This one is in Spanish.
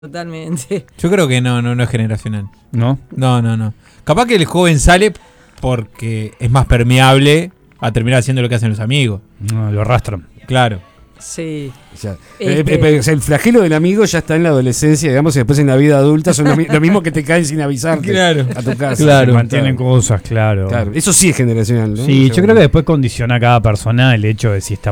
Totalmente. Yo creo que no es generacional. ¿No? No. Capaz que el joven sale porque es más permeable a terminar haciendo lo que hacen los amigos. No, lo arrastran. Claro. Sí. Ya. El flagelo del amigo ya está en la adolescencia, digamos, y después en la vida adulta son lo mismo que te caen sin avisarte Claro. a tu casa. Claro. Mantienen cosas, claro. Claro. Eso sí es generacional, ¿no? Sí, yo creo que después condiciona a cada persona el hecho de si está